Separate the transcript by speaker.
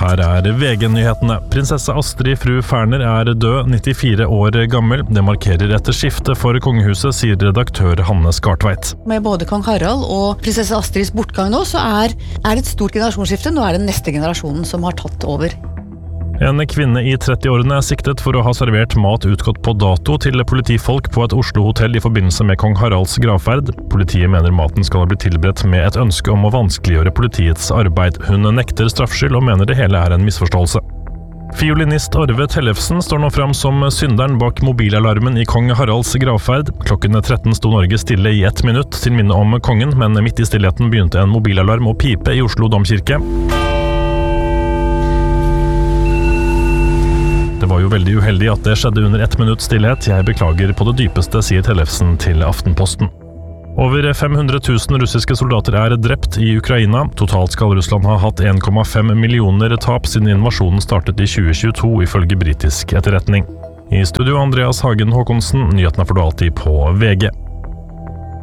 Speaker 1: Her VG-nyhetene. Prinsesse Astrid fru Ferner død, 94 år gammel. Det markerer et skifte for kongehuset, sier redaktør Hanne Skartveit.
Speaker 2: Med både kong Harald og prinsesse Astrids bortgang nå, så det et stort generasjonsskifte. Nå det den neste generasjonen som har tatt over.
Speaker 1: En kvinne i 30-årene siktet for å ha servert mat utgått på dato til politifolk på et Oslo-hotell i forbindelse med kong Haralds gravferd. Politiet mener maten skal ha blitt tilberedt med et ønske om å vanskeliggjøre politiets arbeid. Hun nekter straffskyld og mener det hele en misforståelse. Fiolinist Arve Tellefsen står nå fram som synderen bak mobilalarmen i kong Haralds gravferd. Klokken 13 sto Norge stille i 1 minutt til minne om kongen, men midt i stillheten begynte en mobilalarm å pipe i Oslo domkirke. Det var jo veldig uheldig at det skjedde under 1 minutts stillhet. Jeg beklager på det dypeste, sier Tellefsen til Aftenposten. Over 500 000 russiske soldater drept i Ukraina. Totalt skal Russland ha hatt 1,5 millioner tap siden invasjonen startet i 2022, ifølge britisk etterretning. I studio Andreas Hagen Håkonsen, nyhetene får du alltid på VG.